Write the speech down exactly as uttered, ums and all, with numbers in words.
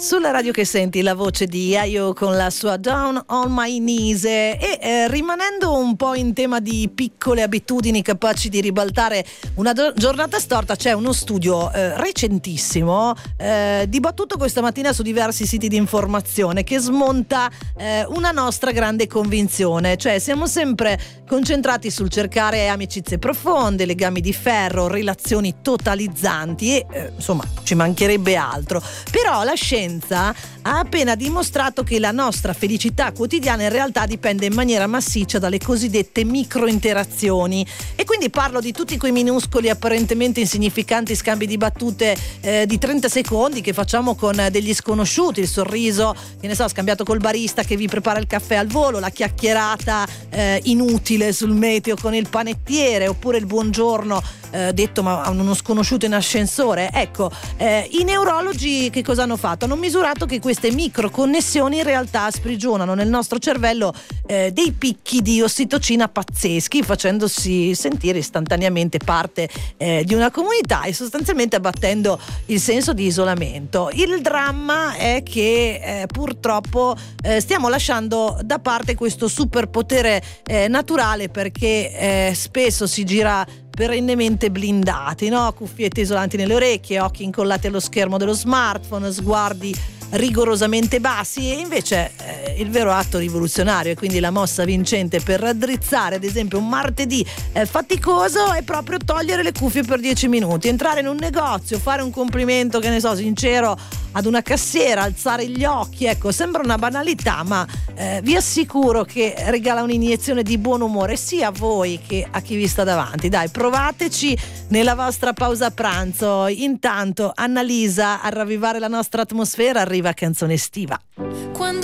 Sulla radio che senti la voce di Ayo con la sua Down on My Knees e eh, rimanendo un po' in tema di piccole abitudini capaci di ribaltare una do- giornata storta, c'è uno studio eh, recentissimo eh, dibattuto questa mattina su diversi siti di informazione che smonta eh, una nostra grande convinzione, cioè siamo sempre concentrati sul cercare amicizie profonde, legami di ferro, relazioni totalizzanti e eh, insomma ci mancherebbe altro, però la scienza ha appena dimostrato che la nostra felicità quotidiana in realtà dipende in maniera massiccia dalle cosiddette microinterazioni, e quindi parlo di tutti quei minuscoli apparentemente insignificanti scambi di battute eh, di trenta secondi che facciamo con degli sconosciuti, il sorriso che ne so scambiato col barista che vi prepara il caffè al volo, la chiacchierata eh, inutile sul meteo con il panettiere, oppure il buongiorno eh, detto ma a uno sconosciuto in ascensore. Ecco, eh, i neurologi che cosa hanno fatto? Hanno misurato che queste microconnessioni in realtà sprigionano nel nostro cervello eh, dei picchi di ossitocina pazzeschi, facendosi sentire istantaneamente parte eh, di una comunità e sostanzialmente abbattendo il senso di isolamento. Il dramma è che eh, purtroppo eh, stiamo lasciando da parte questo superpotere eh, naturale, perché eh, spesso si gira perennemente blindati, no? Cuffiette isolanti nelle orecchie, occhi incollati allo schermo dello smartphone, sguardi rigorosamente bassi, e invece eh, il vero atto rivoluzionario e quindi la mossa vincente per raddrizzare ad esempio un martedì eh, faticoso è proprio togliere le cuffie per dieci minuti, entrare in un negozio, fare un complimento che ne so sincero ad una cassiera, alzare gli occhi. Ecco, sembra una banalità, ma eh, vi assicuro che regala un'iniezione di buon umore sia a voi che a chi vi sta davanti. Dai, provateci nella vostra pausa pranzo. Intanto Annalisa, a ravvivare la nostra atmosfera, arriva Canzone estiva. Quando